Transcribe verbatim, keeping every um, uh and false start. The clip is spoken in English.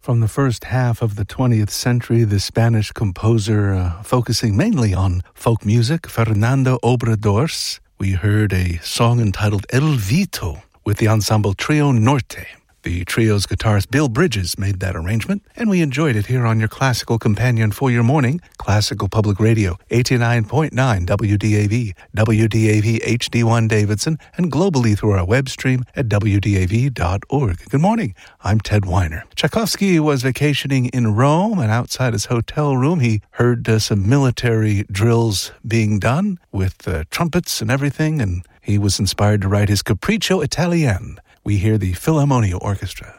From the first half of the twentieth century, the Spanish composer uh, focusing mainly on folk music, Fernando Obradors, we heard a song entitled El Vito with the ensemble Trio Norte. The trio's guitarist Bill Bridges made that arrangement, and we enjoyed it here on your classical companion for your morning, Classical Public Radio, eighty-nine point nine W D A V, W D A V H D one Davidson, and globally through our web stream at W D A V dot org. Good morning, I'm Ted Weiner. Tchaikovsky was vacationing in Rome, and outside his hotel room he heard uh, some military drills being done with uh, trumpets and everything, and he was inspired to write his Capriccio Italien. We hear the Philharmonia Orchestra.